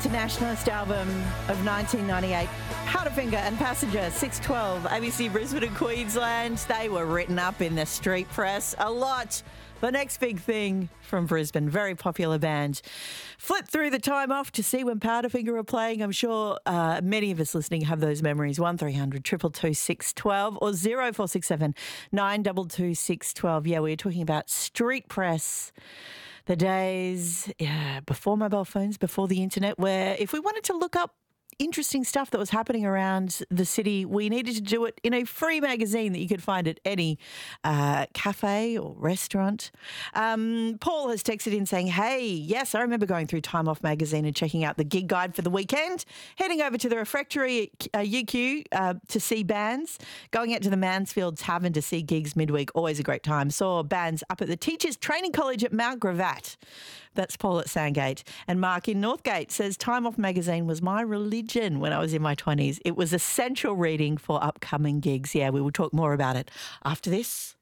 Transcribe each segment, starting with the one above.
Nationalist album of 1998, Powderfinger and Passenger, 612, ABC Brisbane and Queensland. They were written up in the street press a lot. The next big thing from Brisbane, very popular band. Flip through the time off to see when Powderfinger were playing. I'm sure many of us listening have those memories. 1300 222 612 or 0467 922 612. Yeah, we were talking about street press. The days before mobile phones, before the internet, where if we wanted to look up interesting stuff that was happening around the city, we needed to do it in a free magazine that you could find at any cafe or restaurant. Paul has texted in saying, hey, yes, I remember going through Time Off magazine and checking out the gig guide for the weekend, heading over to the Refectory UQ to see bands, going out to the Mansfield Tavern to see gigs midweek, always a great time. Saw bands up at the Teachers Training College at Mount Gravatt. That's Paul at Sandgate. And Mark in Northgate says, Time Off magazine was my religion when I was in my 20s. It was essential reading for upcoming gigs. Yeah, we will talk more about it after this.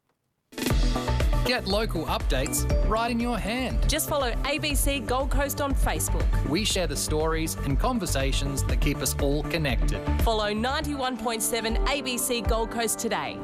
Get local updates right in your hand. Just follow ABC Gold Coast on Facebook. We share the stories and conversations that keep us all connected. Follow 91.7 ABC Gold Coast today.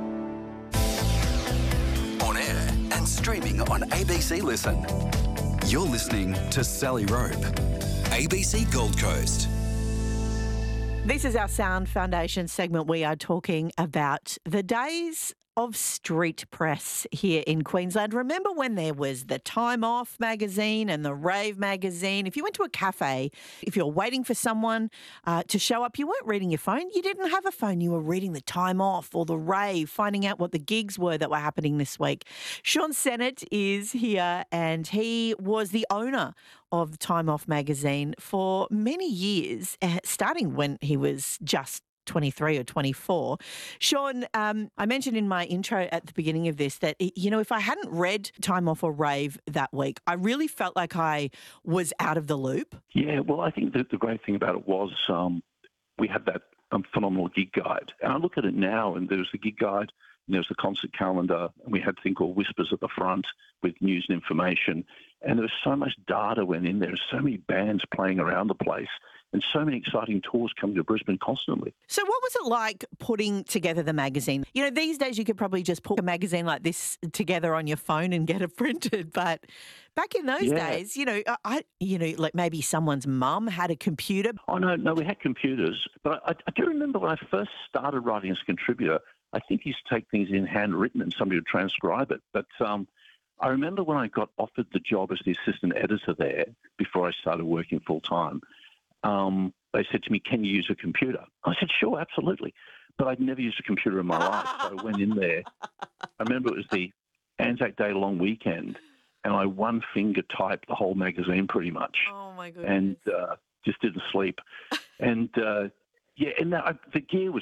On air and streaming on ABC Listen. You're listening to Sally Rope, ABC Gold Coast. This is our Sound Foundation segment. We are talking about the days of street press here in Queensland. Remember when there was the Time Off magazine and the Rave magazine? If you went to a cafe, if you're waiting for someone to show up, you weren't reading your phone. You didn't have a phone. You were reading the Time Off or the Rave, finding out what the gigs were that were happening this week. Sean Sennett is here, and he was the owner of Time Off magazine for many years, starting when he was just 23 or 24. Sean, I mentioned in my intro at the beginning of this that, you know, if I hadn't read Time Off or Rave that week, I really felt like I was out of the loop. Yeah, well, I think that the great thing about it was we had that phenomenal gig guide. And I look at it now, and there's the gig guide, and there's the concert calendar, and we had a thing called Whispers at the front with news and information. And there was so much data went in there, so many bands playing around the place, and so many exciting tours coming to Brisbane constantly. So what was it like putting together the magazine? You know, these days you could probably just put a magazine like this together on your phone and get it printed. But back in those days, like maybe someone's mum had a computer. Oh, no, we had computers. But I do remember when I first started writing as a contributor, I think he used to take things in handwritten and somebody would transcribe it. But I remember when I got offered the job as the assistant editor there before I started working full-time, they said to me, can you use a computer? I said, sure, absolutely. But I'd never used a computer in my life. So I went in there. I remember it was the Anzac Day long weekend, and I one finger typed the whole magazine pretty much. Oh, my goodness. And just didn't sleep. And, the gear was